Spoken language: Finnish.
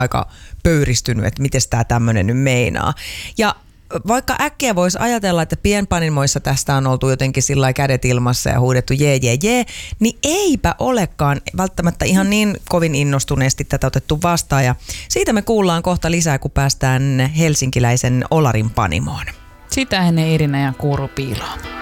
aika pöyristynyt, että miten tämä tämmöinen nyt meinaa. Ja vaikka äkkiä voisi ajatella, että pienpanimoissa tästä on oltu jotenkin sillä lailla kädet ilmassa ja huudettu jee, niin eipä olekaan välttämättä ihan niin kovin innostuneesti tätä otettu vastaan. Ja siitä me kuullaan kohta lisää, kun päästään helsinkiläisen Olarin panimoon. Sitä ennen Irina ja Kuuru piiloon.